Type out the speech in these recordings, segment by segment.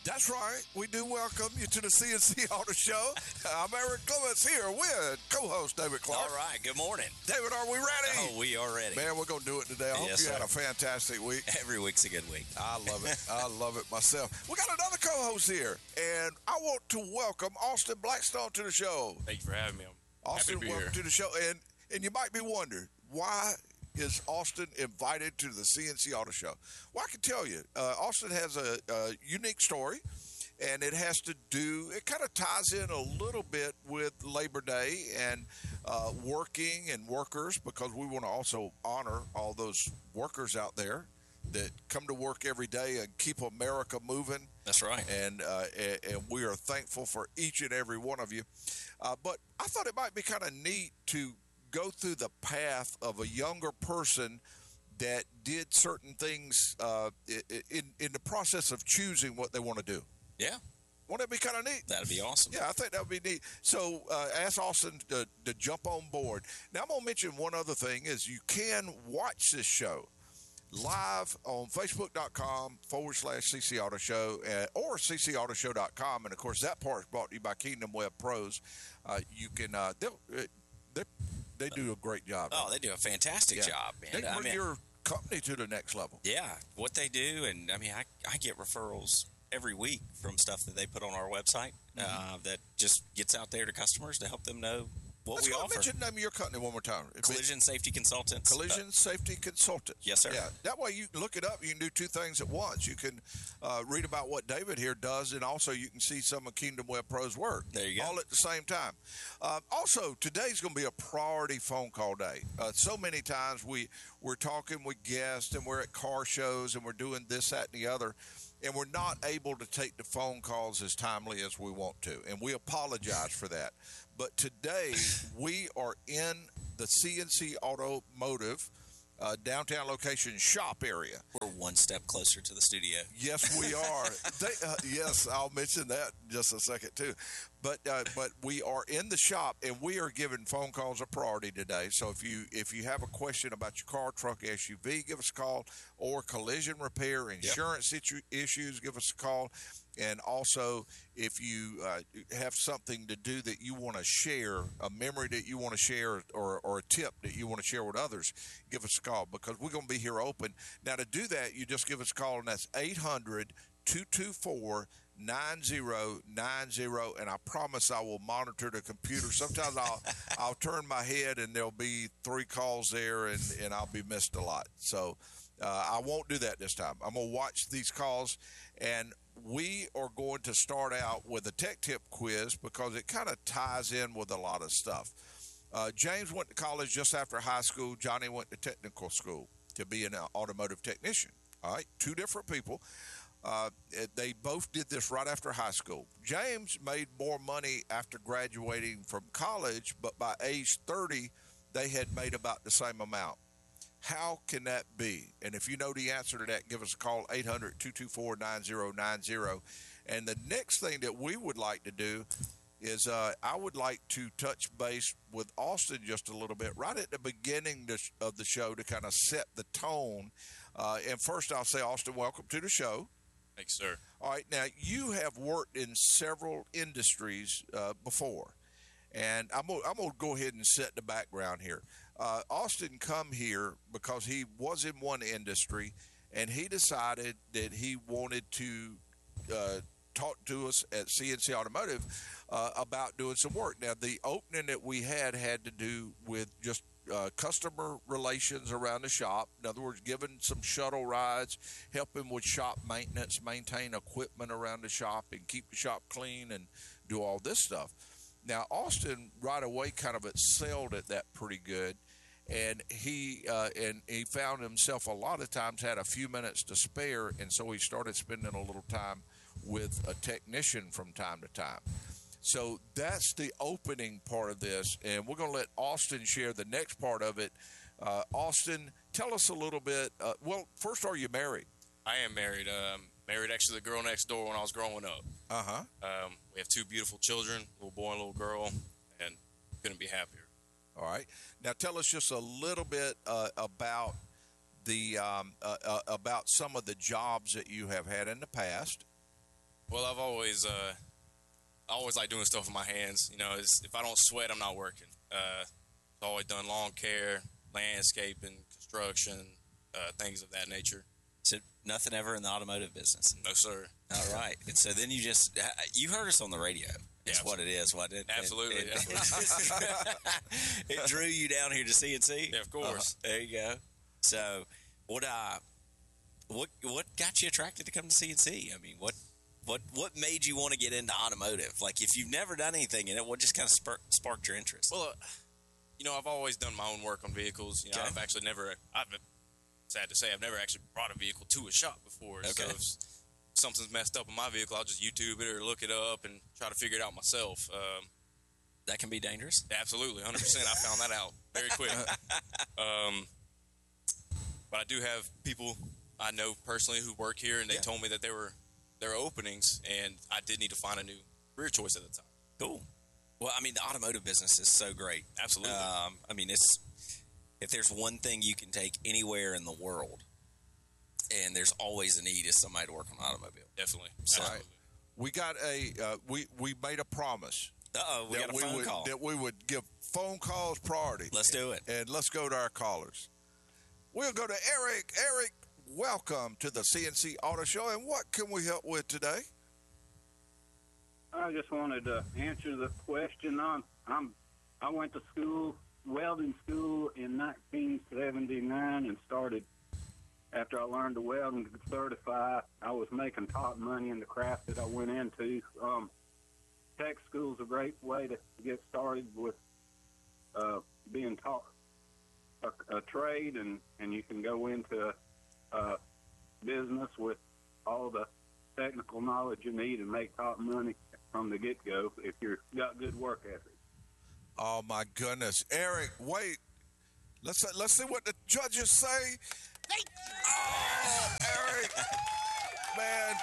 That's right. We do welcome you to the CNC Auto Show. I'm Eric Clements here with co-host David Clark. All right. Good morning. David, are we ready? Oh, we are ready. Man, we're going to do it today. I hope you had a fantastic week. Every week's a good week. I love it. I love it myself. We got another co-host here, and I want to welcome Austin Blackstone to the show. Thank you for having me. Austin, happy to be welcome here. to the show. And you might be wondering, why is Austin invited to the CNC Auto Show? Well, I can tell you, Austin has a unique story, and it has to do, it kind of ties in a little bit with Labor Day and working and workers, because we want to also honor all those workers out there that come to work every day and keep America moving. That's right. And we are thankful for each and every one of you. But I thought it might be kind of neat to go through the path of a younger person that did certain things in the process of choosing what they want to do. Yeah. Wouldn't that be kind of neat? That'd be awesome. Yeah, I think that would be neat. So ask Austin to jump on board. Now, I'm going to mention one other thing is you can watch this show live on Facebook.com/CC Auto Show or CCAutoshow.com. And, of course, that part is brought to you by Kingdom Web Pros. You can they do a great job. Oh, they do a fantastic job, man. They bring your company to the next level. Yeah, what they do, and I mean, I get referrals every week from stuff that they put on our website that just gets out there to customers to help them know what we offer. Mention the name of your company one more time. Collision Safety Consultants. Collision Safety Consultants. Yes, sir. Yeah, that way you can look it up. You can do two things at once. You can read about what David here does, and also you can see some of Kingdom Web Pro's work. There you go. All at the same time. Also, today's going to be a priority phone call day. So many times we're talking with guests, and we're at car shows, and we're doing this, that, and the other, and we're not able to take the phone calls as timely as we want to, and we apologize for that. But today, we are in the CNC Automotive downtown location shop area. We're one step closer to the studio. Yes, we are. Yes, I'll mention that in just a second, too. But we are in the shop, and we are giving phone calls a priority today. So if you have a question about your car, truck, SUV, give us a call, or collision repair, insurance issues, give us a call. And also, if you have something to do that you want to share, a memory that you want to share, or a tip that you want to share with others, give us a call, because we're going to be here open. Now, to do that, you just give us a call, and that's 800-224-9090, and I promise I will monitor the computer. Sometimes I'll turn my head, and there'll be 3 calls there, and I'll be missed a lot. So I won't do that this time. I'm going to watch these calls, and we are going to start out with a tech tip quiz, because it kind of ties in with a lot of stuff. James went to college just after high school. Johnny went to technical school to be an automotive technician. All right, 2 different people. They both did this right after high school. James made more money after graduating from college, but by age 30, they had made about the same amount. How can that be? And if you know the answer to that, give us a call, 800-224-9090. And the next thing that we would like to do is I would like to touch base with Austin just a little bit right at the beginning of the show to kind of set the tone. And first I'll say, Austin, welcome to the show. Thanks, sir. All right. Now, you have worked in several industries before. And I'm going to go ahead and set the background here. Austin come here because he was in one industry, and he decided that he wanted to talk to us at CNC Automotive about doing some work. Now, the opening that we had to do with just customer relations around the shop. In other words, giving some shuttle rides, helping with shop maintenance, maintain equipment around the shop, and keep the shop clean and do all this stuff. Now, Austin right away kind of excelled at that pretty good, and he found himself a lot of times had a few minutes to spare, and so he started spending a little time with a technician from time to time. So that's the opening part of this, and we're going to let Austin share the next part of it. Austin, tell us a little bit. Well, first, are you married? I am married. Married actually the girl next door when I was growing up. Uh-huh. We have 2 beautiful children, little boy and little girl, and couldn't be happier. All right. Now tell us just a little bit about the about some of the jobs that you have had in the past. Well, I always like doing stuff with my hands. You know, if I don't sweat, I'm not working. I've always done lawn care, landscaping, construction, things of that nature. So nothing ever in the automotive business. No, sir. All right. And so then you heard us on the radio. That's what it is, wasn't it? Absolutely. It drew you down here to CNC? Yeah, of course. There you go. So what got you attracted to come to CNC? I mean, what made you want to get into automotive? Like, if you've never done anything in it, what just kind of sparked your interest? Well, you know, I've always done my own work on vehicles. You know, sad to say, I've never actually brought a vehicle to a shop before. Okay. So if something's messed up in my vehicle, I'll just YouTube it or look it up and try to figure it out myself. That can be dangerous. Absolutely, 100%. I found that out very quick. But I do have people I know personally who work here, and they told me that there were openings, and I did need to find a new career choice at the time. Cool. Well, I mean, the automotive business is so great. Absolutely. I mean, if there's one thing you can take anywhere in the world, and there's always a need, is somebody to work on an automobile. Definitely. So, Absolutely. We got we made a promise. We got a phone call. That we would give phone calls priority. Let's do it. And let's go to our callers. We'll go to Eric. Eric, welcome to the CNC Auto Show. And what can we help with today? I just wanted to answer the question. I went to school, welding school, in 1979, and started after I learned to weld and certify. I was making top money in the craft that I went into. Tech school's a great way to get started with being taught a trade, and you can go into business with all the technical knowledge you need and make top money from the get-go if you've got good work ethic. Oh my goodness, Eric! Wait, let's see what the judges say. Oh, Eric, man,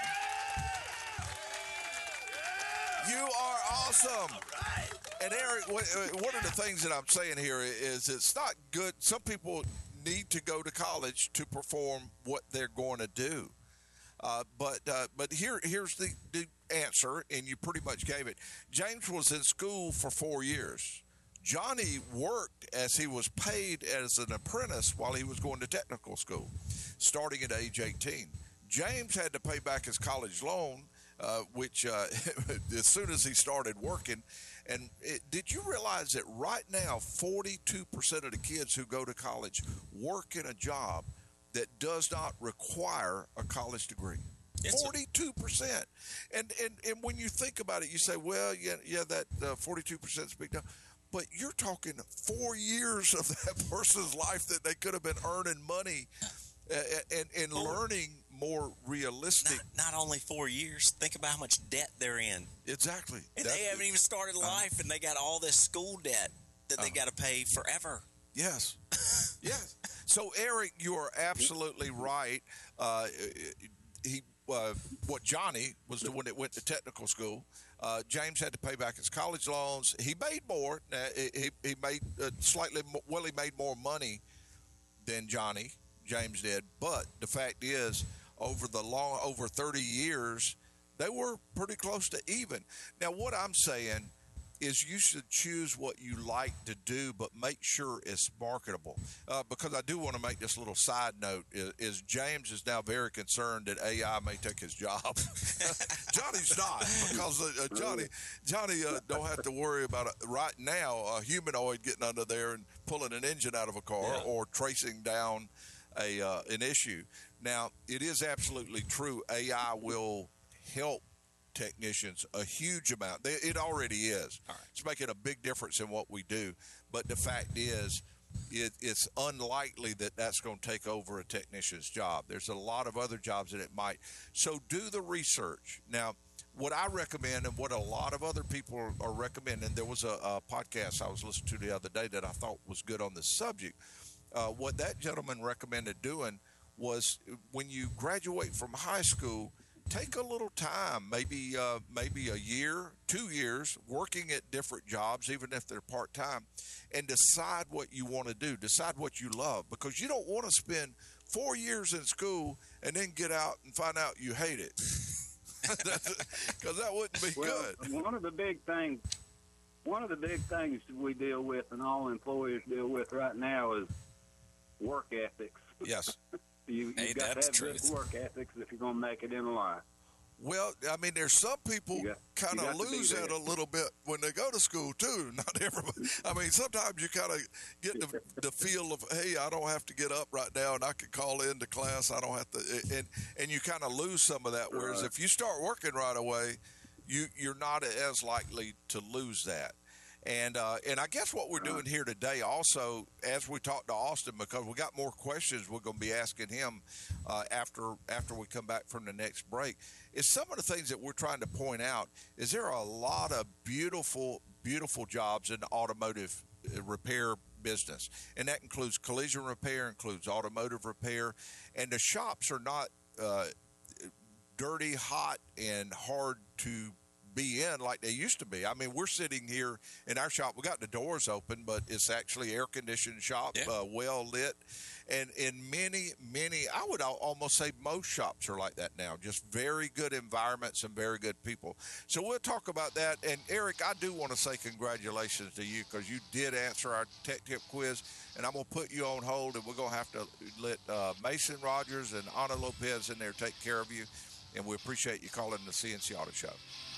you are awesome. And Eric, one of the things that I'm saying here is it's not good. Some people need to go to college to perform what they're going to do. But here's the answer, and you pretty much gave it. James was in school for 4 years. Johnny worked as he was paid as an apprentice while he was going to technical school, starting at age 18. James had to pay back his college loan, which as soon as he started working. And did you realize that right now 42% of the kids who go to college work in a job that does not require a college degree? 42%. And when you think about it, you say, well, yeah, that 42% is big. But you're talking 4 years of that person's life that they could have been earning money and learning more realistic. Not only 4 years. Think about how much debt they're in. Exactly. And they haven't even started life, and they got all this school debt that they got to pay forever. Yes. Yes. So, Eric, you are absolutely right. Johnny was the one that went to technical school. James had to pay back his college loans. He made more. He made he made more money than James did. But the fact is, over 30 years, they were pretty close to even. Now, what I'm saying is you should choose what you like to do, but make sure it's marketable. Because I do want to make this little side note, is James is now very concerned that AI may take his job. Johnny's not, because Johnny don't have to worry about right now a humanoid getting under there and pulling an engine out of a car or tracing down an issue. Now, it is absolutely true. AI will help technicians a huge amount. It already is. All right. It's making a big difference in what we do. But the fact is, it's unlikely that that's going to take over a technician's job. There's a lot of other jobs that it might. So do the research. Now, what I recommend and what a lot of other people are recommending, there was a podcast I was listening to the other day that I thought was good on this subject. What that gentleman recommended doing was when you graduate from high school, take a little time, maybe a year, 2 years, working at different jobs, even if they're part-time, and decide what you want to do. Decide what you love, because you don't want to spend 4 years in school and then get out and find out you hate it. because that wouldn't be Well, good. one of the big things we deal with, and all employers deal with right now, is work ethics. Yes. You've Hey, got that's to have good truth. work ethics if you're going to make it in life. Well, I mean, there's some people You got- kind you of got to be lose that there. a little bit when they go to school too. Not everybody. I mean, sometimes you kind of get the feel of, hey, I don't have to get up right now, and I can call into class. I don't have to, and you kind of lose some of that. Whereas Right. if you start working right away, you're not as likely to lose that. And I guess what we're doing here today, also, as we talk to Austin, because we got more questions we're going to be asking him after we come back from the next break, is some of the things that we're trying to point out. Is there are a lot of beautiful jobs in the automotive repair business, and that includes collision repair, includes automotive repair, and the shops are not dirty, hot, and hard to be in like they used to be. I mean, we're sitting here in our shop. We got the doors open, but it's actually air conditioned shop, Yeah. well lit, and in many, I would almost say most shops are like that now. Just very good environments and very good people. So we'll talk about that. And Eric, I do want to say congratulations to you because you did answer our tech tip quiz, and I'm going to put you on hold, and we're going to have to let Mason Rogers and Ana Lopez in there take care of you. And we appreciate you calling the CNC Auto Show.